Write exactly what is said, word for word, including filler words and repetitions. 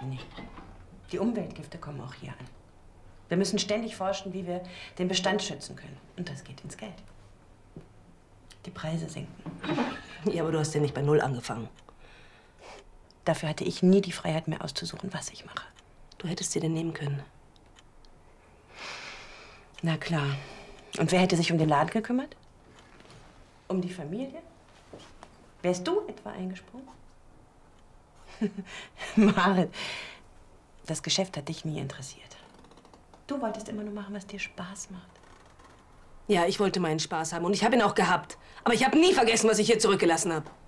Nee. Die Umweltgifte kommen auch hier an. Wir müssen ständig forschen, wie wir den Bestand schützen können. Und das geht ins Geld. Die Preise sinken. Ja, aber du hast ja nicht bei Null angefangen. Dafür hatte ich nie die Freiheit, mir auszusuchen, was ich mache. Du hättest dir den nehmen können. Na klar. Und wer hätte sich um den Laden gekümmert? Um die Familie? Wärst du etwa eingesprungen? Marit, das Geschäft hat dich nie interessiert. Du wolltest immer nur machen, was dir Spaß macht. Ja, ich wollte meinen Spaß haben und ich habe ihn auch gehabt. Aber ich habe nie vergessen, was ich hier zurückgelassen habe.